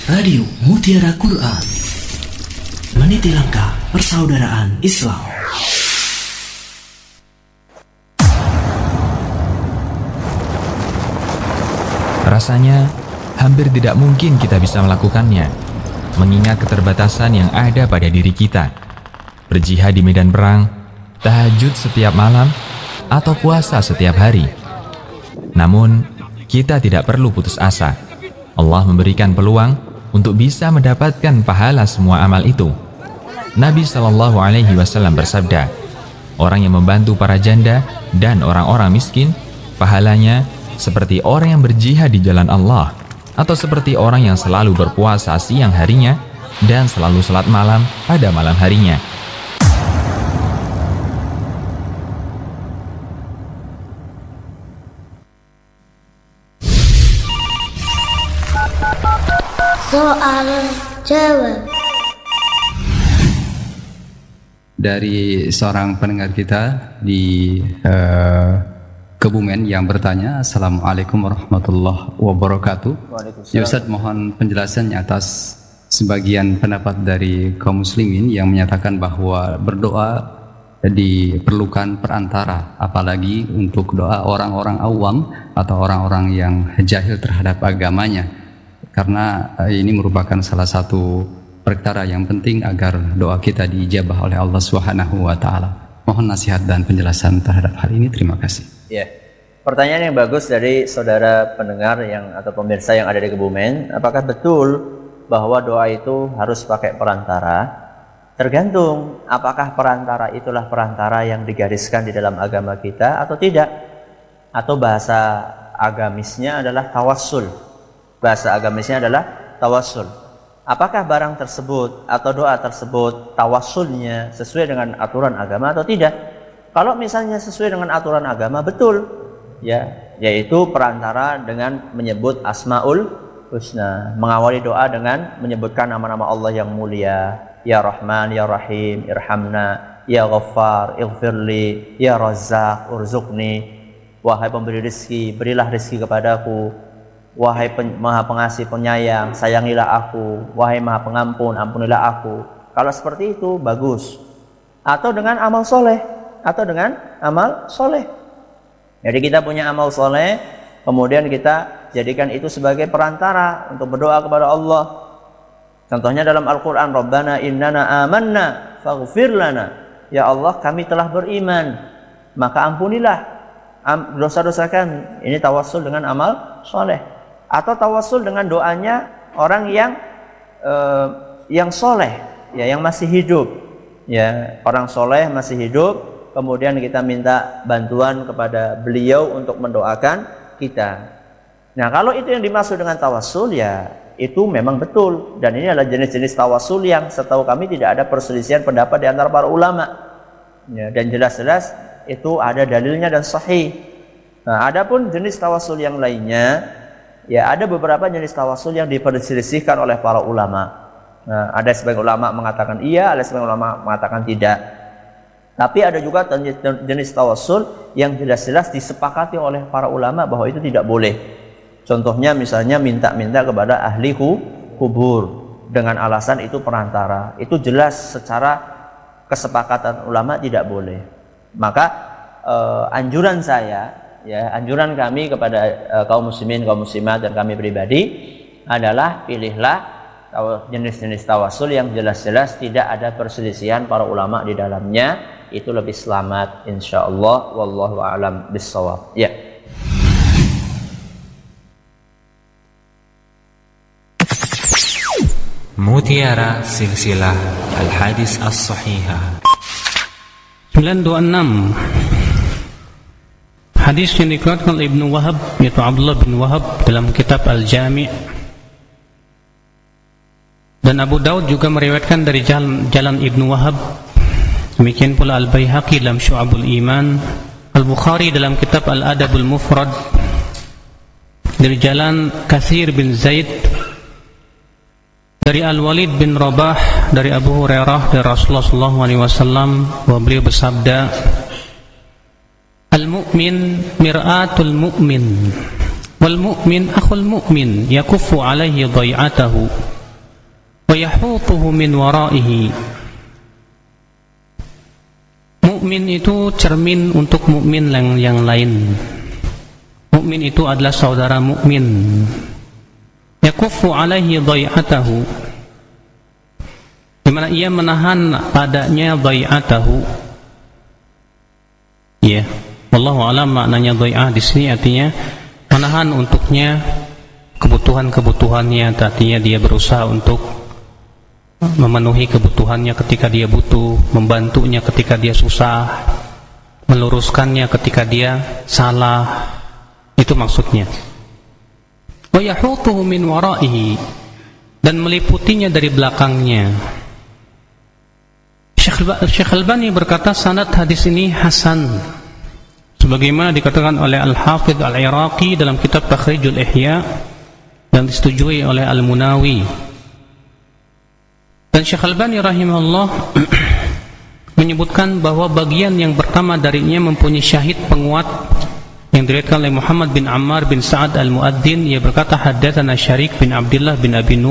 Radio Mutiara Quran, meniti langkah persaudaraan Islam. Rasanya hampir tidak mungkin kita bisa melakukannya, mengingat keterbatasan yang ada pada diri kita. Berjihad di medan perang, tahajud setiap malam, atau puasa setiap hari. Namun, kita tidak perlu putus asa. Allah memberikan peluang untuk bisa mendapatkan pahala semua amal itu. Nabi SAW bersabda, orang yang membantu para janda dan orang-orang miskin, pahalanya seperti orang yang berjihad di jalan Allah, atau seperti orang yang selalu berpuasa siang harinya dan selalu salat malam pada malam harinya. Soal jawab dari seorang pendengar kita di Kebumen yang bertanya, Assalamualaikum warahmatullahi wabarakatuh. Ya Ustaz, mohon penjelasannya atas sebagian pendapat dari kaum muslimin yang menyatakan bahwa berdoa diperlukan perantara, apalagi untuk doa orang-orang awam atau orang-orang yang jahil terhadap agamanya, karena ini merupakan salah satu perkara yang penting agar doa kita diijabah oleh Allah Subhanahu wa taala. Mohon nasihat dan penjelasan terhadap hal ini. Terima kasih. Ya. Pertanyaan yang bagus dari saudara pendengar atau pemirsa yang ada di Kebumen. Apakah betul bahwa doa itu harus pakai perantara? Tergantung apakah perantara itulah perantara yang digariskan di dalam agama kita atau tidak. Atau bahasa agamisnya adalah tawassul. Bahasa agamisnya adalah tawassul. Apakah barang tersebut atau doa tersebut tawassulnya sesuai dengan aturan agama atau tidak? Kalau misalnya sesuai dengan aturan agama, betul, ya, yaitu perantara dengan menyebut Asmaul Husna, mengawali doa dengan menyebutkan nama-nama Allah yang mulia, Ya Rahman, Ya Rahim, Irhamna, Ya Ghaffar, Ighfirli, Ya Razzaq, Urzuqni. Wahai pemberi rezeki, berilah rezeki kepadaku. Wahai Maha Pengasih Penyayang, sayangilah aku. Wahai Maha Pengampun, ampunilah aku. Kalau seperti itu bagus. Atau dengan amal soleh, Jadi kita punya amal soleh, kemudian kita jadikan itu sebagai perantara untuk berdoa kepada Allah. Contohnya dalam Al-Quran, Rabbana innana amanna faghfir lana. Ya Allah, kami telah beriman, maka ampunilah dosa-dosa kami. Ini tawassul dengan amal soleh. Atau tawassul dengan doanya orang yang soleh, ya, yang masih hidup, ya, orang soleh masih hidup, kemudian kita minta bantuan kepada beliau untuk mendoakan kita. Nah, kalau itu yang dimaksud dengan tawassul, ya itu memang betul, dan ini adalah jenis-jenis tawassul yang setahu kami tidak ada perselisihan pendapat di antara para ulama, ya, dan jelas-jelas itu ada dalilnya dan sahih. Nah, adapun jenis tawassul yang lainnya, ya, ada beberapa jenis tawassul yang diperselisihkan oleh para ulama. Nah, ada sebagian ulama mengatakan iya, ada sebagian ulama mengatakan tidak. Tapi ada juga jenis tawassul yang jelas-jelas disepakati oleh para ulama bahwa itu tidak boleh. Contohnya misalnya minta-minta kepada ahli kubur dengan alasan itu perantara. Itu jelas secara kesepakatan ulama tidak boleh. Maka anjuran kami kepada kaum muslimin, kaum muslimat, dan kami pribadi adalah pilihlah jenis-jenis tawassul yang jelas-jelas tidak ada perselisihan para ulama di dalamnya. Itu lebih selamat insyaallah, wallahu a'lam bissawab. Ya. Mutiara Silsilah Al-Hadis As-Sahihah 926. Hadis yang dikeluarkan oleh Ibnu Wahab, yaitu Abdullah bin Wahab dalam kitab Al-Jami', dan Abu Daud juga meriwayatkan dari jalan Ibnu Wahab. Demikian pula Al-Baihaqi dalam Syu'abul Iman, Al-Bukhari dalam kitab Al-Adabul Mufrad dari jalan Katsir bin Zaid, dari Al-Walid bin Rabah dari Abu Hurairah dari Rasulullah SAW, bahwa beliau bersabda, Al-mu'min mir'atul mu'min wal mu'min akhul mu'min yakuffu alaihi dhai'atahu wa yahutuhu min waraihi. Mukmin itu cermin untuk mukmin yang lain. Mukmin itu adalah saudara mukmin. Yakuffu alaihi dhai'atahu, di mana ia menahan padanya dhai'atahu. Ya, wallahu a'lam maknanya dhai'ah di sini artinya menahan untuknya kebutuhan-kebutuhannya, artinya dia berusaha untuk memenuhi kebutuhannya ketika dia butuh, membantunya ketika dia susah, meluruskannya ketika dia salah. Itu maksudnya. Wa yahutuhu min waraihi, dan meliputinya dari belakangnya. Syekh Albani berkata sanad hadis ini hasan, sebagaimana dikatakan oleh Al-Hafidh Al-Iraqi dalam kitab Takhrijul Ihya dan disetujui oleh Al-Munawi. Dan Syekh Albani rahimahullah menyebutkan bahwa bagian yang pertama darinya mempunyai syahid penguat yang diriwayatkan oleh Muhammad bin Ammar bin Sa'ad al-Muadzin. Ia berkata haddatsana Syarik bin Abdullah bin Abi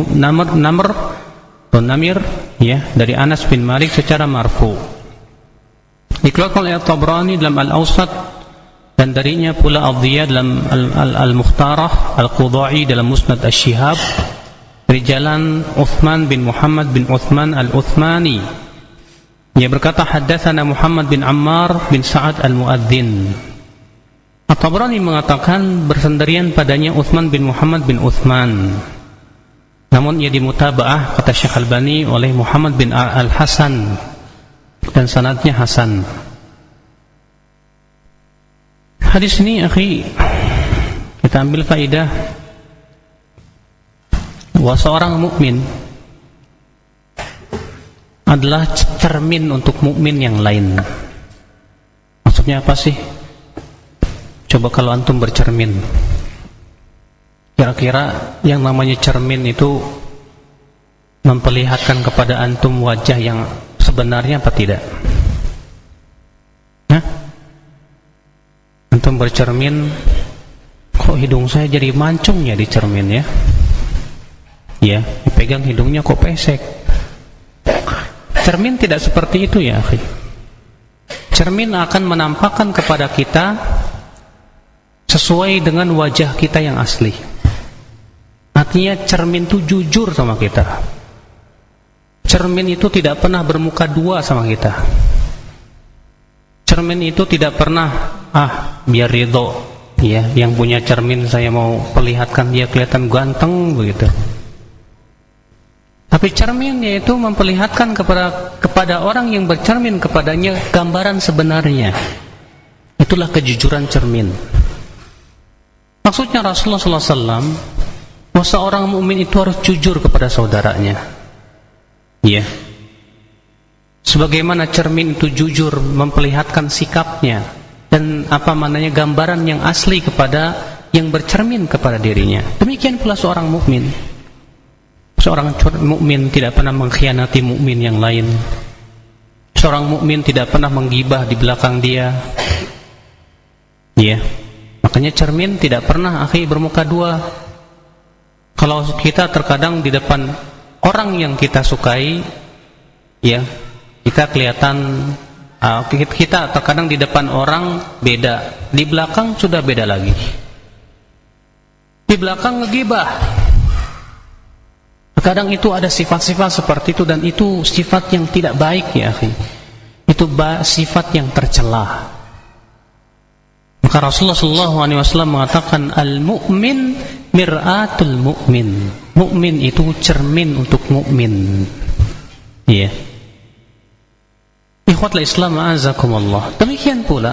Namir ya, dari Anas bin Malik secara marfu. Dikeluarkan oleh At-Tabrani dalam Al-Awsat, dan darinya pula Adhiya dalam Al-Mukhtarah, Al-Qudai dalam Musnad Asy-Syihab, dari jalan Uthman bin Muhammad bin Uthman al-Uthmani. Ia berkata haddatsana Muhammad bin Ammar bin Sa'ad al-Muadzin. At-Tabrani mengatakan bersendirian padanya Uthman bin Muhammad bin Uthman, namun ia dimutabaah, kata Syekh Albani, oleh Muhammad bin Al-Hasan, dan sanadnya hasan. Hadis ini akhi, kita ambil faidah bahwa seorang mukmin adalah cermin untuk mukmin yang lain. Maksudnya apa sih? Coba kalau antum bercermin, kira-kira yang namanya cermin itu memperlihatkan kepada antum wajah yang sebenarnya apa tidak? Hah? Antum bercermin, kok hidung saya jadi mancung ya di cermin ya? Ya, dipegang hidungnya kok pesek. Cermin tidak seperti itu ya akhi. Cermin akan menampakkan kepada kita sesuai dengan wajah kita yang asli. Artinya cermin itu jujur sama kita. Cermin itu tidak pernah bermuka dua sama kita. Cermin itu tidak pernah biar ridho ya, yang punya cermin saya mau perlihatkan dia kelihatan ganteng begitu. Tapi cerminnya itu memperlihatkan kepada orang yang bercermin kepadanya gambaran sebenarnya. Itulah kejujuran cermin. Maksudnya Rasulullah SAW, bahwa seorang mukmin itu harus jujur kepada saudaranya. Ya. Sebagaimana cermin itu jujur memperlihatkan sikapnya dan gambaran yang asli kepada yang bercermin kepada dirinya. Demikian pula seorang mukmin. Seorang mukmin tidak pernah mengkhianati mukmin yang lain. Seorang mukmin tidak pernah menggibah di belakang dia. Ya. Makanya cermin tidak pernah akhi bermuka dua. Kalau kita terkadang di depan orang yang kita sukai, ya, kita kelihatan kita terkadang di depan orang beda, di belakang sudah beda lagi. Di belakang ngegibah. Terkadang itu ada sifat-sifat seperti itu, dan itu sifat yang tidak baik ya akhi. Itu sifat yang tercela. Maka Rasulullah SAW mengatakan al-mu'min mir'atul mu'min. Mu'min itu cermin untuk mu'min. Iya. Ikhwatul Islam a'azakumullah. Demikian pula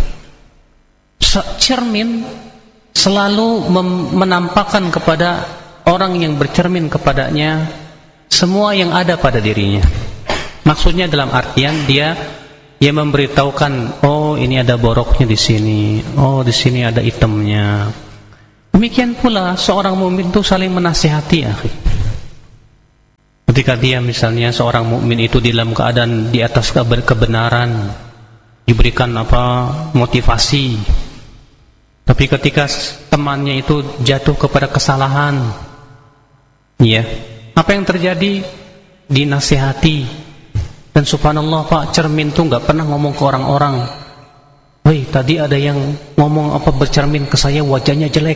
cermin selalu menampakkan kepada orang yang bercermin kepadanya semua yang ada pada dirinya. Maksudnya dalam artian dia memberitahukan, oh ini ada boroknya di sini, oh di sini ada itemnya. Demikian pula seorang mukmin itu saling menasihati akhi. Ketika dia misalnya seorang mukmin itu dalam keadaan di atas kebenaran, diberikan motivasi. Tapi ketika temannya itu jatuh kepada kesalahan, ya, Apa yang terjadi? Dinasihati. Dan subhanallah Pak, cermin tuh nggak pernah ngomong ke orang-orang, "Woi, tadi ada yang ngomong apa bercermin ke saya, wajahnya jelek."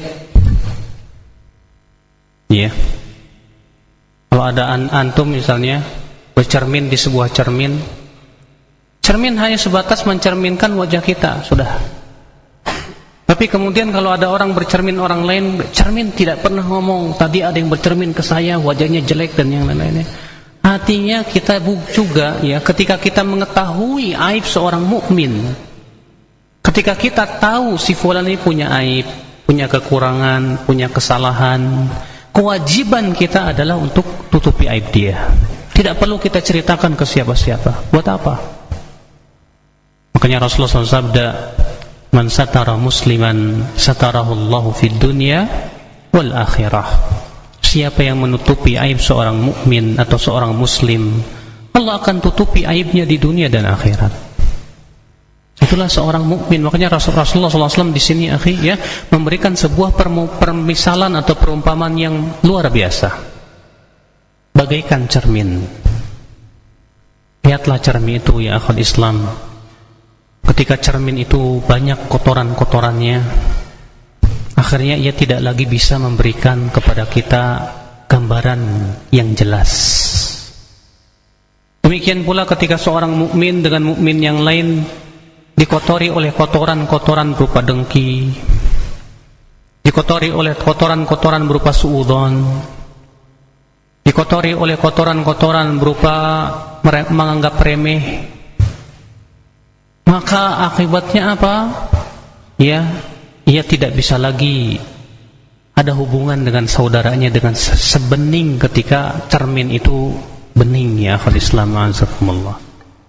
Iya. Kalau ada antum misalnya bercermin di sebuah cermin, cermin hanya sebatas mencerminkan wajah kita, sudah. Tapi kemudian kalau ada orang bercermin orang lain, cermin tidak pernah ngomong, "Tadi ada yang bercermin ke saya, wajahnya jelek," dan yang lain-lainnya. Artinya kita juga ya, ketika kita mengetahui aib seorang mukmin, ketika kita tahu si fulan ini punya aib, punya kekurangan, punya kesalahan, kewajiban kita adalah untuk tutupi aib dia. Tidak perlu kita ceritakan ke siapa-siapa. Buat apa? Makanya Rasulullah SAW sabda, "Man satara musliman satarahullahu fid dunya wal akhirah." Siapa yang menutupi aib seorang mukmin atau seorang muslim, Allah akan tutupi aibnya di dunia dan akhirat. Itulah seorang mukmin. Makanya Rasulullah SAW di sini, akhi, ya, memberikan sebuah permisalan atau perumpamaan yang luar biasa. Bagaikan cermin. Lihatlah cermin itu, ya akhwat Islam. Ketika cermin itu banyak kotoran-kotorannya, akhirnya ia tidak lagi bisa memberikan kepada kita gambaran yang jelas. Demikian pula ketika seorang mukmin dengan mukmin yang lain dikotori oleh kotoran-kotoran berupa dengki, dikotori oleh kotoran-kotoran berupa suudzon, dikotori oleh kotoran-kotoran berupa menganggap remeh, maka akibatnya apa? Ya, ia tidak bisa lagi ada hubungan dengan saudaranya dengan sebening ketika cermin itu bening, ya akhwat Islam azakumullah.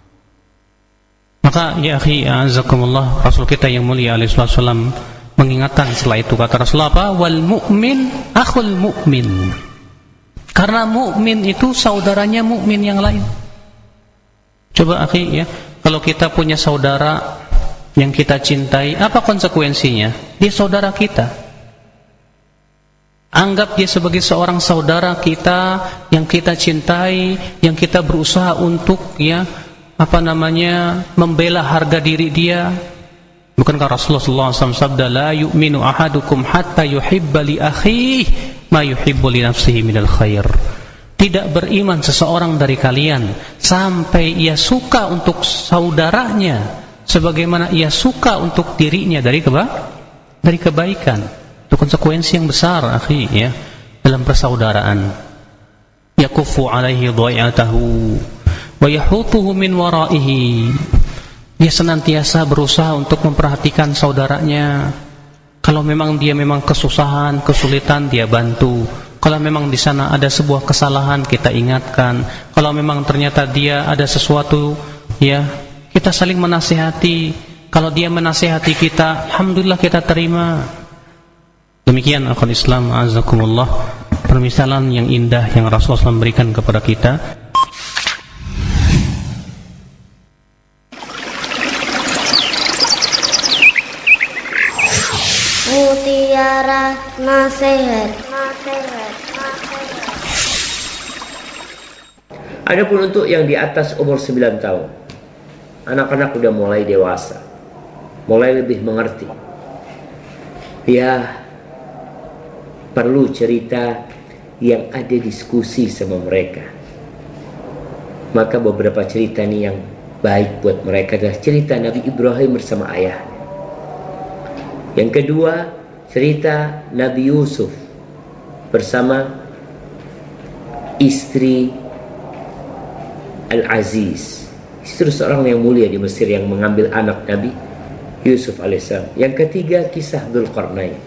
Maka ya akhi azakumullah, Rasul kita yang mulia alaihi wasallam mengingatkan setelah itu, kata Rasulullah apa? Wal mu'min akhul mu'min. Karena mukmin itu saudaranya mukmin yang lain. Coba akhi, ya, kalau kita punya saudara yang kita cintai, apa konsekuensinya? Dia saudara kita. Anggap dia sebagai seorang saudara kita yang kita cintai, yang kita berusaha untuk, ya, membela harga diri dia. Bukankah Rasulullah SAW sabda, "La yu'minu ahadukum hatta yuhibba li akhihi ma yuhibbu li nafsihi minal khair." Tidak beriman seseorang dari kalian sampai ia suka untuk saudaranya sebagaimana ia suka untuk dirinya dari kebaikan. Itu konsekuensi yang besar, akhi, ya, dalam persaudaraan. Yakufu alaihi dhai'atahu wa yahutuhu min waraihi. Dia senantiasa berusaha untuk memperhatikan saudaranya. Kalau memang dia kesusahan, kesulitan, dia bantu. Kalau memang di sana ada sebuah kesalahan, kita ingatkan. Kalau memang ternyata dia ada sesuatu, ya, kita saling menasihati. Kalau dia menasihati kita, alhamdulillah kita terima. Demikian akhwat Islam azakumullah, permisalan yang indah yang Rasulullah SAW berikan kepada kita. Mutiara nasihat. Adapun untuk yang di atas umur 9 tahun, anak-anak sudah mulai dewasa, mulai lebih mengerti. Dia perlu cerita yang ada diskusi sama mereka. Maka beberapa cerita nih yang baik buat mereka adalah cerita Nabi Ibrahim bersama ayah. Yang kedua, cerita Nabi Yusuf bersama istri Al-Aziz, istri seorang yang mulia di Mesir yang mengambil anak Nabi Yusuf alaihissalam. Yang ketiga, kisah Dzulqarnain.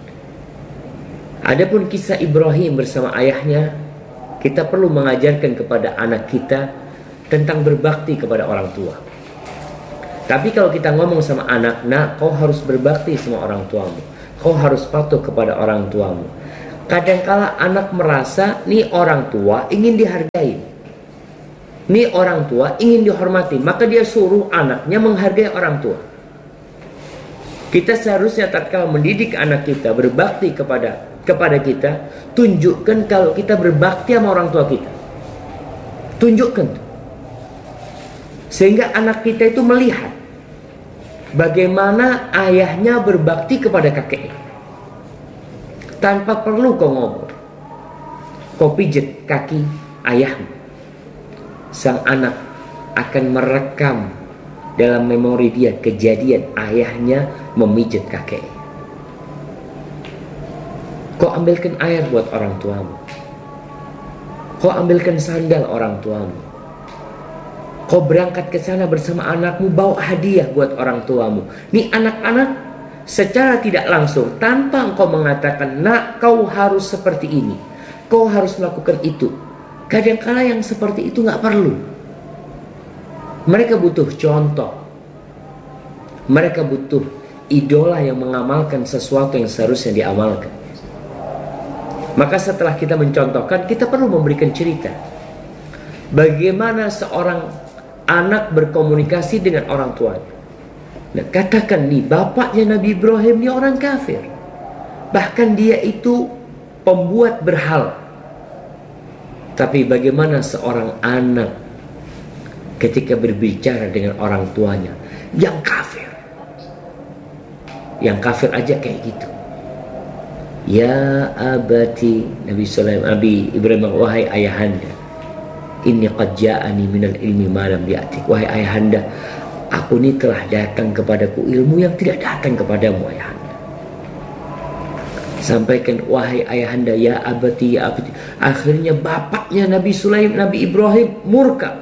Adapun kisah Ibrahim bersama ayahnya, kita perlu mengajarkan kepada anak kita tentang berbakti kepada orang tua. Tapi kalau kita ngomong sama anak, "Nak, kau harus berbakti sama orang tuamu, kau harus patuh kepada orang tuamu." Kadangkala anak merasa nih orang tua ingin dihargai, nih orang tua ingin dihormati, maka dia suruh anaknya menghargai orang tua. Kita seharusnya tatkala mendidik anak kita berbakti kepada kepada kita, tunjukkan kalau kita berbakti sama orang tua kita. Tunjukkan. Sehingga anak kita itu melihat bagaimana ayahnya berbakti kepada kakeknya. Tanpa perlu kau ngomong, kau pijet kaki ayahmu. Sang anak akan merekam dalam memori dia kejadian ayahnya memijat kakeknya. Kau ambilkan air buat orang tuamu. Kau ambilkan sandal orang tuamu. Kau berangkat ke sana bersama anakmu, bawa hadiah buat orang tuamu. Nih anak-anak secara tidak langsung, tanpa engkau mengatakan, nak kau harus seperti ini, kau harus melakukan itu. Kadang-kala yang seperti itu nggak perlu. Mereka butuh contoh. Mereka butuh idola yang mengamalkan sesuatu yang seharusnya diamalkan. Maka setelah kita mencontohkan, kita perlu memberikan cerita bagaimana seorang anak berkomunikasi dengan orang tuanya. Nah, katakan nih, bapaknya Nabi Ibrahim ini orang kafir. Bahkan dia itu pembuat berhala. Tapi bagaimana seorang anak ketika berbicara dengan orang tuanya yang kafir? Yang kafir aja kayak gitu. Ya abati, Nabi Ibrahim, wahai ayahanda, inni qad ja'ani minal ilmi ma lam ya'tik. Wahai ayahanda, aku ini telah datang kepadaku ilmu yang tidak datang kepadamu ayahanda. Sampaikan wahai ayahanda, ya abati, ya abati. Akhirnya bapaknya Nabi Ibrahim murka.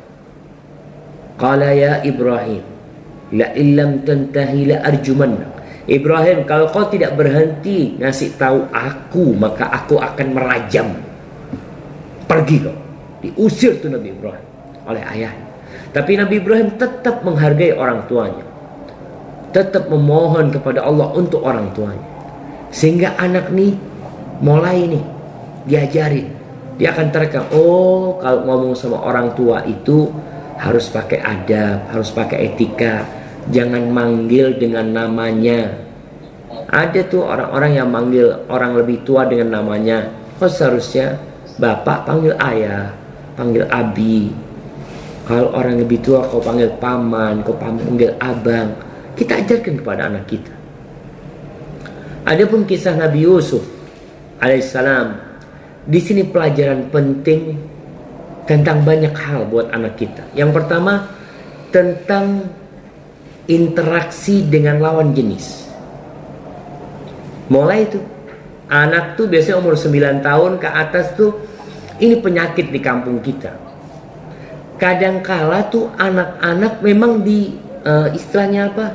Qala ya Ibrahim, la illam tantahi la arjumannak. Ibrahim, kalau kau tidak berhenti ngasih tahu aku, maka aku akan merajam. Pergi kau. Diusir tuh Nabi Ibrahim oleh ayahnya. Tapi Nabi Ibrahim tetap menghargai orang tuanya, tetap memohon kepada Allah untuk orang tuanya. Sehingga anak nih mulai nih diajarin. Dia akan terekam, oh kalau ngomong sama orang tua itu harus pakai adab, harus pakai etika. Jangan manggil dengan namanya. Ada tuh orang-orang yang manggil orang lebih tua dengan namanya. Kok seharusnya bapak panggil ayah, panggil abi. Kalau orang lebih tua kau panggil paman, kau panggil abang. Kita ajarkan kepada anak kita. Adapun kisah Nabi Yusuf alaihissalam, di sini pelajaran penting tentang banyak hal buat anak kita. Yang pertama tentang interaksi dengan lawan jenis. Mulai itu anak tuh biasanya umur 9 tahun ke atas tuh, ini penyakit di kampung kita. Kadangkala tuh anak-anak memang di istilahnya apa?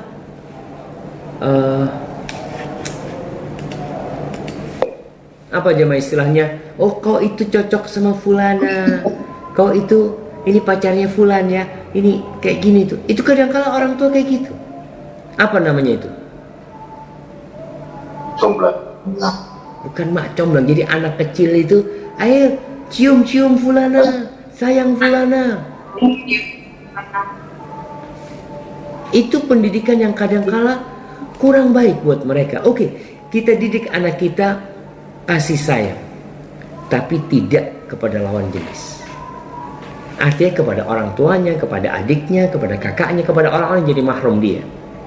Apa aja istilahnya? Oh kau itu cocok sama fulana, kau itu ini pacarnya fulan ya, ini kayak gini tuh. Itu kadang-kala orang tua kayak gitu. Apa namanya itu? Comblang. Bukan mak comblang. Jadi anak kecil itu, ayo cium-cium fulana, sayang fulana. Itu pendidikan yang kadang-kala kurang baik buat mereka. Oke, kita didik anak kita kasih sayang, tapi tidak kepada lawan jenis. Artinya kepada orang tuanya, kepada adiknya, kepada kakaknya, kepada orang-orang yang jadi mahram dia.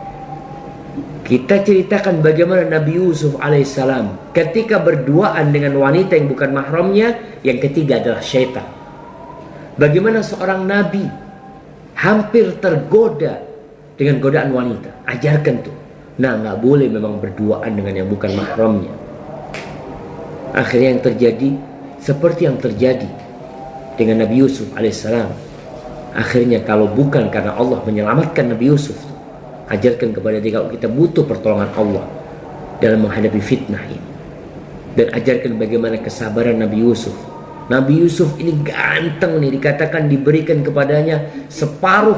Kita ceritakan bagaimana Nabi Yusuf alaihissalam ketika berduaan dengan wanita yang bukan mahramnya. Yang ketiga adalah syaitan. Bagaimana seorang nabi hampir tergoda dengan godaan wanita. Ajarkan tuh. Nah, nggak boleh memang berduaan dengan yang bukan mahramnya. Akhirnya yang terjadi seperti yang terjadi dengan Nabi Yusuf alaihissalam. Akhirnya kalau bukan karena Allah menyelamatkan Nabi Yusuf, ajarkan kepada dia kalau kita butuh pertolongan Allah dalam menghadapi fitnah ini. Dan ajarkan bagaimana kesabaran Nabi Yusuf. Nabi Yusuf ini ganteng nih, dikatakan diberikan kepadanya separuh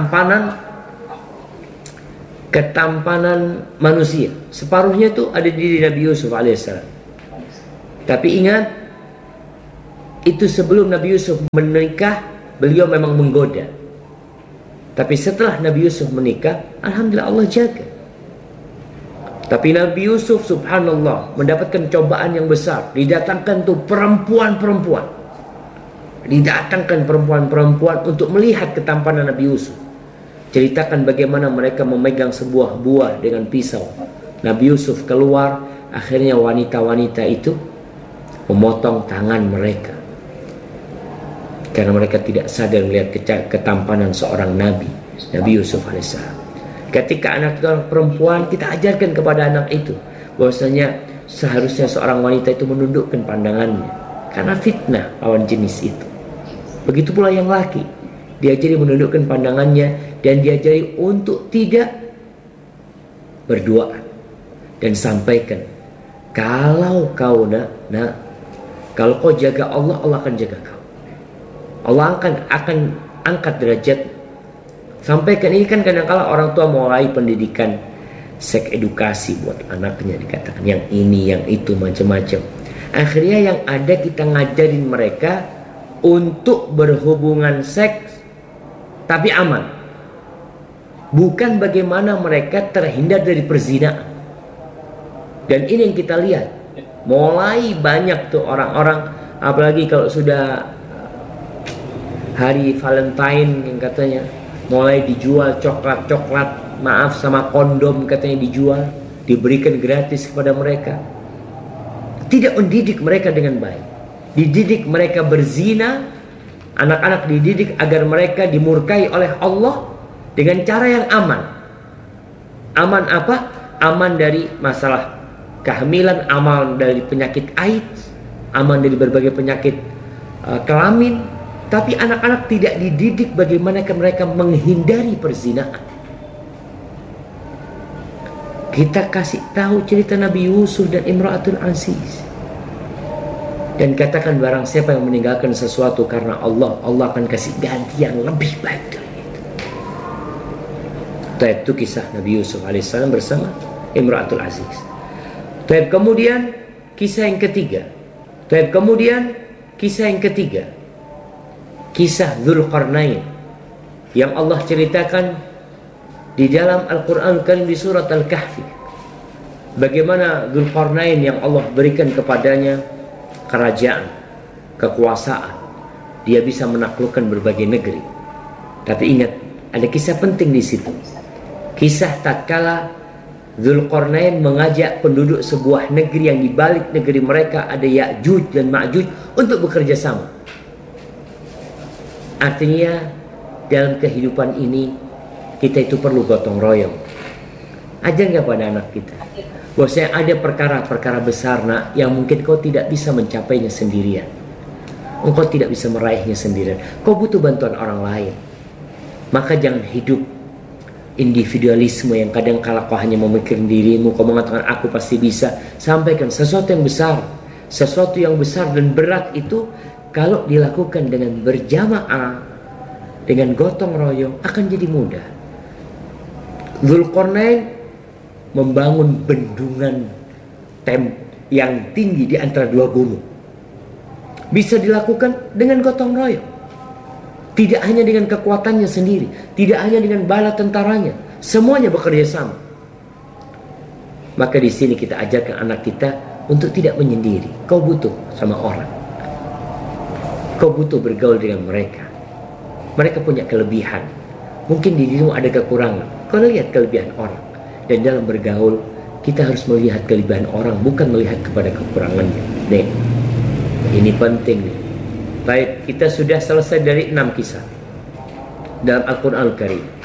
ketampanan manusia. Separuhnya itu ada di diri Nabi Yusuf alaihissalam. Tapi ingat, itu sebelum Nabi Yusuf menikah, beliau memang menggoda. Tapi setelah Nabi Yusuf menikah, alhamdulillah Allah jaga. Tapi Nabi Yusuf subhanallah mendapatkan cobaan yang besar. Didatangkan tuh perempuan-perempuan. Didatangkan perempuan-perempuan untuk melihat ketampanan Nabi Yusuf. Ceritakan bagaimana mereka memegang sebuah buah dengan pisau. Nabi Yusuf keluar, akhirnya wanita-wanita itu memotong tangan mereka. Karena mereka tidak sadar melihat ketampanan seorang Nabi Yusuf alaihissalam. Ketika anak orang perempuan, kita ajarkan kepada anak itu bahwasanya seharusnya seorang wanita itu menundukkan pandangannya karena fitnah lawan jenis itu. Begitu pula yang laki, diajari menundukkan pandangannya dan diajari untuk tidak berduaan dan sampaikan, kalau kau kalau kau jaga Allah, Allah akan jaga kau. Allah akan angkat derajat. Sampaikan ini kan kadang-kala orang tua mulai pendidikan seks edukasi buat anaknya, dikatakan yang ini, yang itu, macam-macam. Akhirnya yang ada kita ngajarin mereka untuk berhubungan seks tapi aman. Bukan bagaimana mereka terhindar dari perzinahan. Dan ini yang kita lihat. Mulai banyak tuh orang-orang, apalagi kalau sudah hari Valentine yang katanya mulai dijual coklat-coklat, maaf sama kondom katanya dijual, diberikan gratis kepada mereka. Tidak mendidik mereka dengan baik. Dididik mereka berzina, anak-anak dididik agar mereka dimurkai oleh Allah dengan cara yang aman. Aman apa? Aman dari masalah kehamilan, aman dari penyakit AIDS, aman dari berbagai penyakit kelamin. Tapi anak-anak tidak dididik bagaimana mereka menghindari perzinahan. Kita kasih tahu cerita Nabi Yusuf dan Imra'atul Aziz. Dan katakan barang siapa yang meninggalkan sesuatu karena Allah, Allah akan kasih ganti yang lebih baik dari itu. Itu kisah Nabi Yusuf alaihissalam bersama Imra'atul Aziz. Kemudian kisah yang ketiga. Kisah Dzulqarnain yang Allah ceritakan di dalam Al-Quran Al-Karim di surat Al-Kahfi. Bagaimana Dzulqarnain yang Allah berikan kepadanya kerajaan, kekuasaan. Dia bisa menaklukkan berbagai negeri. Tapi ingat, ada kisah penting di situ. Kisah tatkala Dzulqarnain mengajak penduduk sebuah negeri yang di balik negeri mereka ada Ya'juj dan Ma'juj untuk bekerja sama. Artinya dalam kehidupan ini kita itu perlu gotong royong. Ajar nggak pada anak kita bahwasanya ada perkara-perkara besar yang mungkin kau tidak bisa mencapainya sendirian. Engkau tidak bisa meraihnya sendirian. Kau butuh bantuan orang lain. Maka jangan hidup individualisme yang kadang kala kau hanya memikirin dirimu, kau mengatakan aku pasti bisa. Sampaikan sesuatu yang besar. Sesuatu yang besar dan berat itu kalau dilakukan dengan berjamaah, dengan gotong royong, akan jadi mudah. Dzulqarnain membangun bendungan yang tinggi di antara dua gunung. Bisa dilakukan dengan gotong royong. Tidak hanya dengan kekuatannya sendiri, tidak hanya dengan bala tentaranya, semuanya bekerja sama. Maka di sini kita ajarkan anak kita untuk tidak menyendiri. Kau butuh sama orang. Kau butuh bergaul dengan mereka. Mereka punya kelebihan. Mungkin di dirimu ada kekurangan. Kau lihat kelebihan orang. Dan dalam bergaul, kita harus melihat kelebihan orang, bukan melihat kepada kekurangannya. Nih, ini penting nih. Baik, kita sudah selesai dari 6 kisah dalam Al-Quran Al-Karim.